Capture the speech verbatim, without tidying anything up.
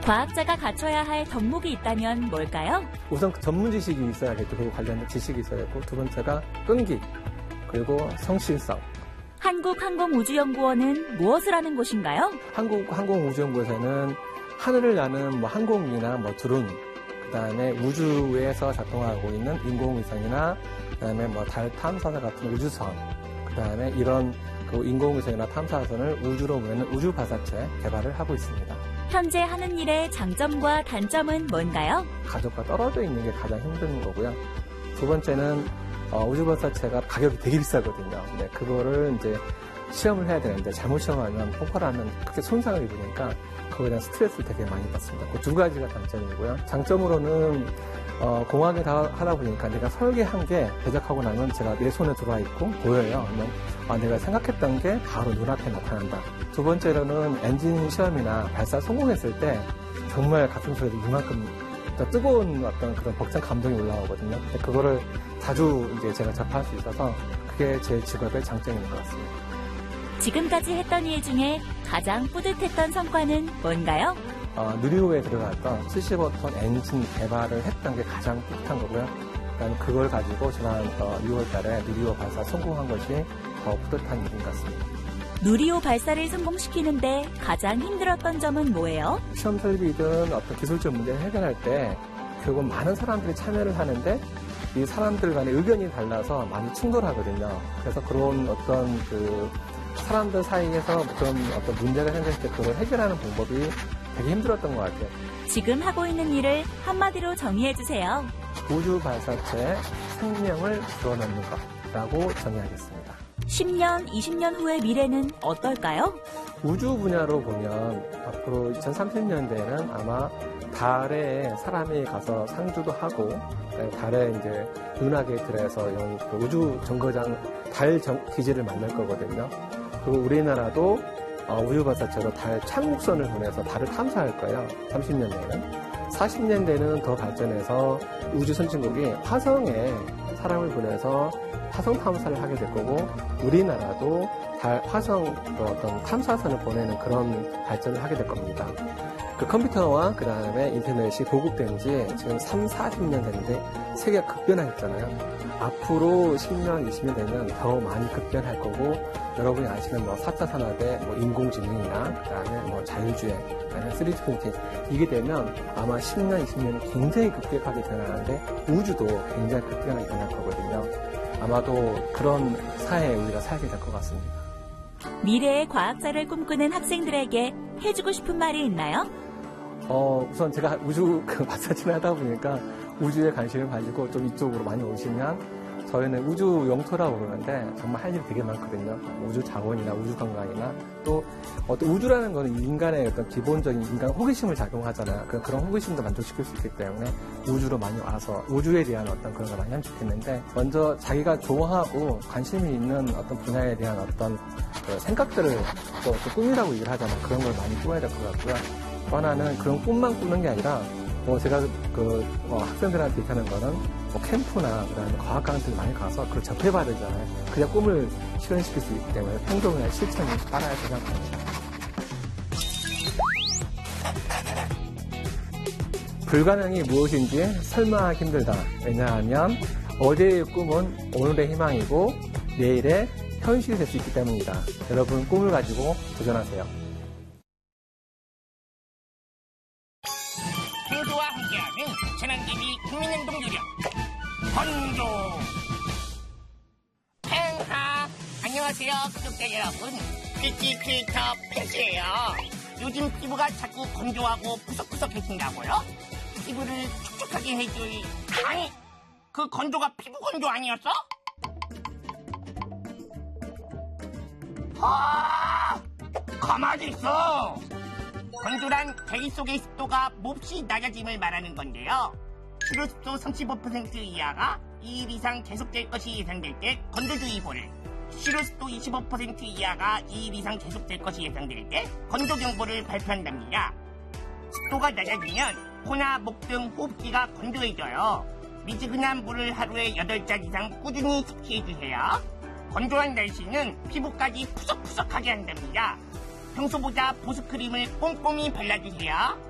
과학자가 갖춰야 할 덕목이 있다면 뭘까요? 우선 전문 지식이 있어야겠죠. 그리고 관련된 지식이 있어야겠고, 두 번째가 끈기, 그리고 성실성. 한국항공우주연구원은 무엇을 하는 곳인가요? 한국항공우주연구원에서는 하늘을 나는 뭐 항공기나 뭐 드론, 그다음에 우주에서 작동하고 있는 인공위성이나 그다음에 뭐 달 탐사선 같은 우주선, 그다음에 이런 그 인공위성이나 탐사선을 우주로 보내는 우주 발사체 개발을 하고 있습니다. 현재 하는 일의 장점과 단점은 뭔가요? 가족과 떨어져 있는 게 가장 힘든 거고요. 두 번째는 어, 우주 발사체가 가격이 되게 비싸거든요. 네, 그거를 이제 시험을 해야 되는데 잘못 시험하면 폭발하면 크게 손상을 입으니까 그거에 대한 스트레스를 되게 많이 받습니다. 그 두 가지가 단점이고요. 장점으로는 어, 공학을 다 하다 보니까 내가 설계한 게 제작하고 나면 제가 내 손에 들어와 있고 보여요. 그러면 아, 내가 생각했던 게 바로 눈앞에 나타난다. 두 번째로는 엔진 시험이나 발사 성공했을 때 정말 가슴속에서 이만큼 뜨거운 어떤 그런 벅찬 감동이 올라오거든요. 그거를 자주 이제 제가 접할 수 있어서 그게 제 직업의 장점인 것 같습니다. 지금까지 했던 일 중에 가장 뿌듯했던 성과는 뭔가요? 어, 누리호에 들어갔던 칠십오 톤 엔진 개발을 했던 게 가장 뿌듯한 거고요. 그다음에 그걸 가지고 지난 유월 달에 누리호 발사 성공한 것이 더 뿌듯한 일인 것 같습니다. 누리호 발사를 성공시키는데 가장 힘들었던 점은 뭐예요? 시험 설비든 어떤 기술적 문제를 해결할 때 결국 많은 사람들이 참여를 하는데 이 사람들 간의 의견이 달라서 많이 충돌하거든요. 그래서 그런 어떤 그 사람들 사이에서 그런 어떤 문제가 생겼을 때 그걸 해결하는 방법이 되게 힘들었던 것 같아요. 지금 하고 있는 일을 한마디로 정의해주세요. 우주 발사체의 생명을 불어넣는 것이라고 정의하겠습니다. 십 년, 이십 년 후의 미래는 어떨까요? 우주 분야로 보면 앞으로 이천삼십 년대에는 아마 달에 사람이 가서 상주도 하고 달에 이제 은하계 들어서 우주 정거장 달 기지를 만들 거거든요. 그리고 우리나라도 우주 발사체로 달 착륙선을 보내서 달을 탐사할 거예요. 삼십 년 내에는. 사십 년대는 더 발전해서 우주 선진국이 화성에 사람을 보내서 화성 탐사를 하게 될 거고 우리나라도 달 화성 어떤 탐사선을 보내는 그런 발전을 하게 될 겁니다. 그 컴퓨터와 그 다음에 인터넷이 보급된 지 지금 삼, 사십 년 됐는데 세계가 급변했잖아요. 앞으로 십 년, 이십 년 되면 더 많이 급변할 거고 여러분이 아시는 뭐 사 차 산업의 뭐 인공지능이나 그 다음에 뭐 자율주행, 그 다음에 쓰리디 프린팅 이게 되면 아마 십 년, 이십 년은 굉장히 급격하게 변하는데 우주도 굉장히 급격하게 변할 거거든요. 아마도 그런 사회에 우리가 살게 될 것 같습니다. 미래의 과학자를 꿈꾸는 학생들에게 해주고 싶은 말이 있나요? 어, 우선 제가 우주 그 발사체를 하다 보니까 우주에 관심을 가지고 좀 이쪽으로 많이 오시면 저희는 우주 영토라고 그러는데 정말 할 일이 되게 많거든요. 우주 자원이나 우주 관광이나 또 어떤 우주라는 거는 인간의 어떤 기본적인 인간 호기심을 작용하잖아요. 그런 호기심도 만족시킬 수 있기 때문에 우주로 많이 와서 우주에 대한 어떤 그런 걸 많이 하면 좋겠는데 먼저 자기가 좋아하고 관심이 있는 어떤 분야에 대한 어떤 그 생각들을 또, 또 꿈이라고 얘기를 하잖아요. 그런 걸 많이 꾸며야 될 것 같고요. 또 하나는 그런 꿈만 꾸는 게 아니라 뭐 제가 그 어, 학생들한테 얘기하는 거는 뭐 캠프나 그다음에 과학 강의들 많이 가서 그걸 접해봐야 되잖아요. 그냥 꿈을 실현시킬 수 있기 때문에 행동이나 실천이 따라야 생각합니다. 불가능이 무엇인지 설명하기 힘들다. 왜냐하면 어제의 꿈은 오늘의 희망이고 내일의 현실이 될 수 있기 때문이다. 여러분 꿈을 가지고 도전하세요. 건조와 함께하는 재난기비 국민행동 유령 건조 팽하 안녕하세요 구독자 여러분 뷰티 크리에이터 펜스예요. 요즘 피부가 자꾸 건조하고 푸석푸석해진다고요? 피부를 촉촉하게 해줄 아니 그 건조가 피부 건조 아니었어? 아 가만히 있어. 건조란 대기 속의 습도가 몹시 낮아짐을 말하는 건데요. 실효습도 삼십오 퍼센트 이하가 이 일 이상 계속될 것이 예상될 때 건조주의보를, 실효습도 이십오 퍼센트 이하가 이 일 이상 계속될 것이 예상될 때 건조경보를 발표한답니다. 습도가 낮아지면 코나 목 등 호흡기가 건조해져요. 미지근한 물을 하루에 여덟 잔 이상 꾸준히 섭취해주세요. 건조한 날씨는 피부까지 푸석푸석하게 한답니다. 평소보다 보습크림을 꼼꼼히 발라주세요.